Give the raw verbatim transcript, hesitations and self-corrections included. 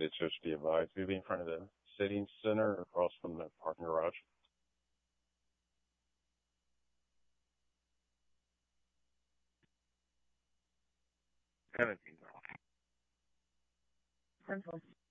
located, so just be advised. We'll be in front of the city center across from the parking garage. Seventeen. Central.